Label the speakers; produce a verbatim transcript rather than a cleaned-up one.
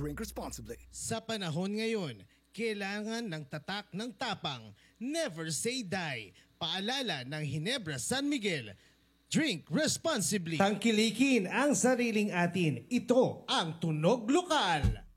Speaker 1: Drink responsibly.
Speaker 2: Sa panahon ngayon, kailangan ng tatak ng tapang. Never say die. Paalala ng Ginebra San Miguel. Drink responsibly.
Speaker 3: Tangkilikin ang sariling atin. Ito ang Tunog Lokal.